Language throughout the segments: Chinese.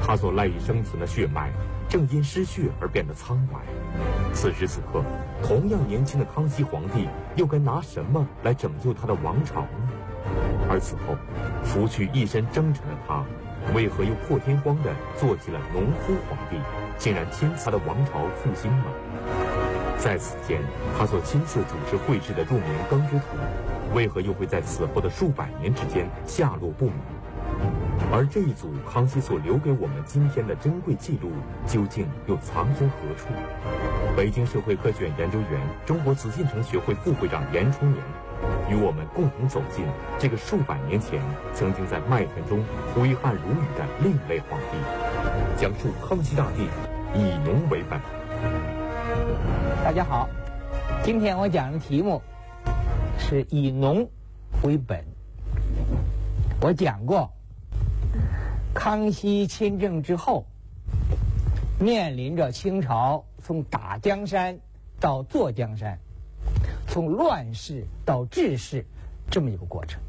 他所赖以生存的血脉，正因失血而变得苍白。此时此刻，同样年轻的康熙皇帝，又该拿什么来拯救他的王朝呢？而此后，拂去一身征尘的他，为何又破天荒地做起了农夫皇帝，竟然亲自他的王朝复兴了？在此间，他所亲自主持绘制的入眠耕织图，为何又会在此后的数百年之间下落不明？而这一组康熙所留给我们今天的珍贵记录，究竟又藏身何处？北京社会科学院研究员、中国紫禁城学会副会长严春年，与我们共同走进这个数百年前曾经在麦田中挥汗如雨的另类皇帝，讲述康熙大帝以农为本。 大家好，今天我讲的题目是以农为本。我讲过，康熙亲政之后，面临着清朝从打江山到坐江山，从乱世到治世这么一个过程。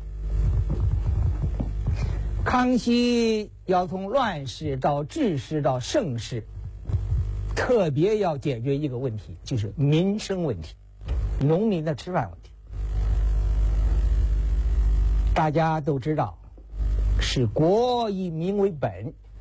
康熙要从乱世到治世到盛世，特别要解决一个问题，就是民生问题，农民的吃饭问题。大家都知道，是国以民为本，